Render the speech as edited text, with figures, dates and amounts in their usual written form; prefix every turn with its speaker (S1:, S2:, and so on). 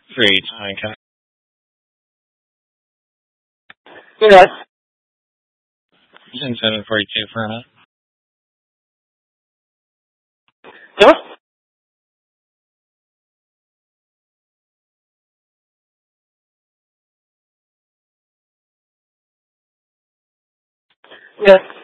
S1: Free time, can
S2: Yes.
S1: I in 742 for a minute?
S2: Yes. Yes.